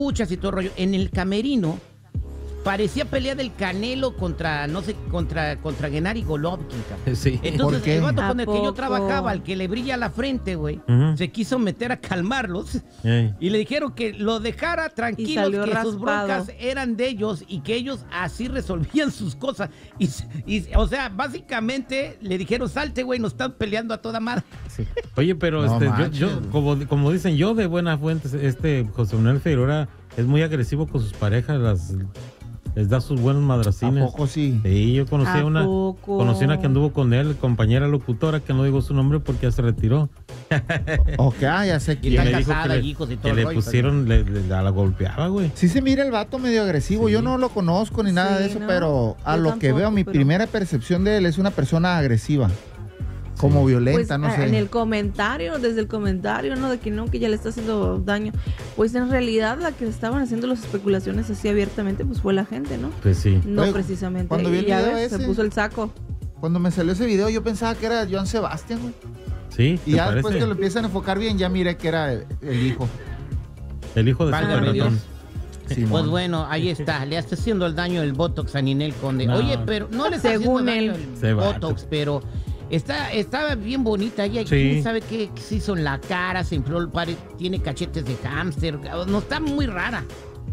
luchas y todo el rollo. En el camerino parecía pelea del Canelo contra, no sé, contra Gennady Golovkin, cabrón. Sí. Entonces, ¿por qué? el vato con el que yo poco? trabajaba, el que le brilla la frente, güey, se quiso meter a calmarlos y le dijeron que lo dejara tranquilo, salió que sus raspado. broncas eran de ellos y que ellos así resolvían sus cosas. O sea, básicamente le dijeron, salte, güey, nos están peleando a toda madre. Sí. Oye, pero No yo como dicen, yo de buena fuente, José Manuel Figueroa es muy agresivo con sus parejas, les da sus buenos ¿A madracines. poco sí? Sí, yo conocí ¿A una poco? que anduvo con él, compañera locutora, que no digo su nombre porque ya se retiró. Ok, ya sé Y quién. está me dijo casada, que y hijos y todo que el le rollo, pusieron, la golpeaba, güey. Sí se mira el vato medio agresivo. Sí. Yo no lo conozco ni nada Sí, de eso, ¿no? pero a Yo lo que tampoco, veo, mi pero- primera percepción de él es una persona agresiva. Como violenta, no sé. En el comentario, desde el comentario, ¿no? De que no, que ya le está haciendo daño. Pues en realidad la que estaban haciendo las especulaciones así abiertamente, pues fue la gente, ¿no? Pues sí. No Oye, precisamente. cuando vi el Y ya video ves, se ese- puso el saco. Cuando me salió ese video, yo pensaba que era Joan Sebastián, güey. Sí, Y ¿te ya después parece? que lo empiezan a enfocar bien, ya miré que era el hijo. El hijo de Válgame Super Dios. Ratón. Simón. Pues bueno, ahí está, le está haciendo el daño el Botox a Ninel Conde. No. Oye, pero no le está Según haciendo daño él. Se el va. Botox, pero está bien bonita ella. Sí. ¿Quién sabe qué se hizo en la cara? Se infló el pare, tiene cachetes de hámster. No, está muy rara.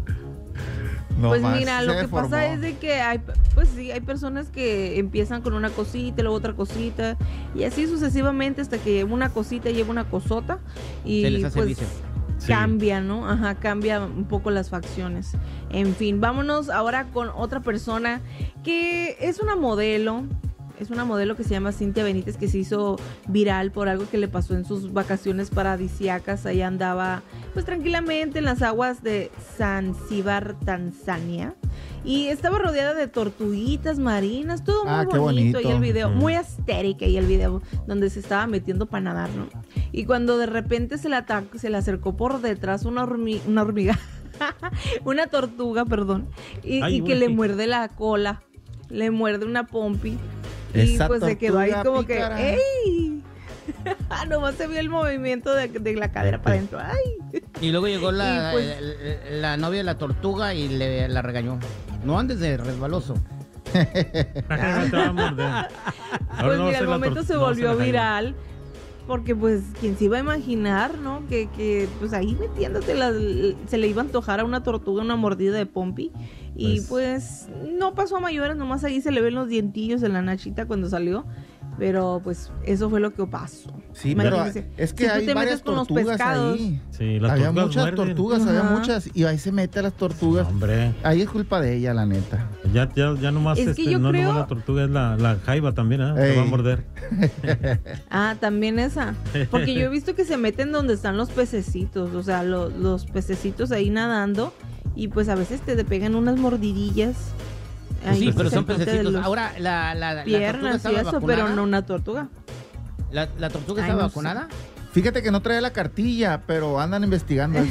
No Pues más, mira, se lo que deformó. pasa es de que hay, pues sí, hay personas que empiezan con una cosita, luego otra cosita, y así sucesivamente hasta que una cosita lleva una cosota y Se les hace pues vicio. Sí. cambia, ¿no? Ajá, cambia un poco las facciones. En fin, vámonos ahora con otra persona que es una modelo. Es una modelo que se llama Cintia Benítez, que se hizo viral por algo que le pasó en sus vacaciones paradisíacas. Ahí andaba pues tranquilamente en las aguas de Zanzíbar, Tanzania. Y estaba rodeada de tortuguitas marinas, todo muy qué bonito. bonito. Y el video, Mm. muy estética y el video donde se estaba metiendo para nadar, ¿no? Y cuando de repente se le acercó por detrás una hormiga, una tortuga, perdón, y Ay, que güey. le muerde la cola, le muerde una pompi. Y Esa pues se quedó ahí tortuga como pícara. que, ¡ey! Nomás se vio el movimiento de la cadera para adentro. ¡Ay! Y luego llegó Y pues- la novia de la tortuga y la regañó. No andes de resbaloso. Te va a morder. Ahora Pues no va a mira, ser el la momento se no va a ser volvió la jaiba. viral. Porque pues, ¿quién se iba a imaginar, no? Que pues ahí metiéndose se le iba a antojar a una tortuga una mordida de pompi. Y pues no pasó a mayores, nomás ahí se le ven los dientillos en la nachita cuando salió. Pero pues eso fue lo que pasó. Sí, pero Imagínense, es que si tú hay te varias metes con los tortugas pescados. ahí. Sí, las Había tortugas muchas muerden. tortugas, había Ajá. muchas. Y ahí se mete a las tortugas. Hombre, Ahí es culpa de ella, la neta. ya nomás, Es que yo no creo- nomás la tortuga, es la jaiba también, ¿eh? Te va a Ey. morder. Ah, también esa. Porque yo he visto que se meten donde están los pececitos, o sea, los pececitos ahí nadando y pues a veces te pegan unas mordidillas. ahí Sí, pero son cerquita de pececitos. los Ahora, la tortuga piernas y estaba eso, vacunada. pero no una tortuga. ¿La tortuga Ay, estaba no vacunada? Fíjate que no trae la cartilla, pero andan investigando.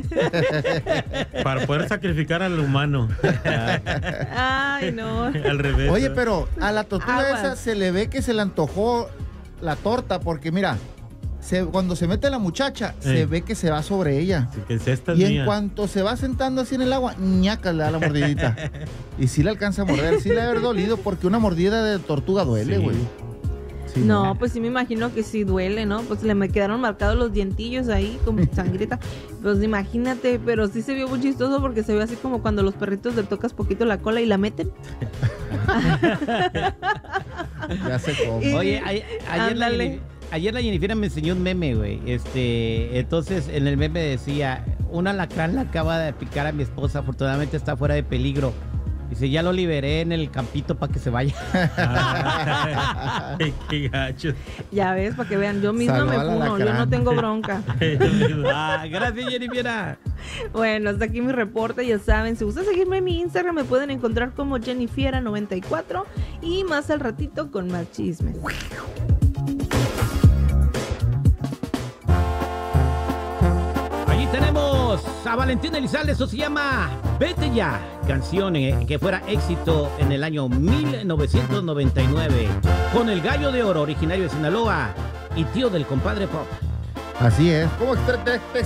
Para poder sacrificar al humano. Ay, no. Al revés. Oye, ¿eh? pero a la tortuga Aguas. esa se le ve que se le antojó la torta, porque mira, cuando se mete la muchacha, se ve que se va sobre ella. Así que si esta es Y en mía. cuanto se va sentando así en el agua, ñaca, le da la mordidita. Y sí le alcanza a morder, sí le ha de haber dolido, porque una mordida de tortuga duele, Sí. güey. Sí, No, pues sí me imagino que sí duele, ¿no? Pues me quedaron marcados los dientillos ahí con sangrita. Pues imagínate, pero sí se vio muy chistoso porque se ve así como cuando los perritos le tocas poquito la cola y la meten. Ya sé cómo. Y- Oye, ándale. ayer la Jennifer me enseñó un meme, güey. Entonces, en el meme decía, un alacrán la acaba de picar a mi esposa, afortunadamente está fuera de peligro. Dice, ya lo liberé en el campito para que se vaya. Ay, qué gacho. Ya ves, para que vean, yo misma Salvó me al funo, yo alacrán. no tengo bronca. Gracias, Jennifer. Bueno, hasta aquí mi reporte, ya saben, si gustan seguirme en mi Instagram me pueden encontrar como Jennifiera94 y más al ratito con más chismes. Allí tenemos a Valentín Elizalde, eso se llama Vete Ya, canción que fuera éxito en el año 1999, con el Gallo de Oro, originario de Sinaloa y tío del compadre Pop. Así es. ¿Cómo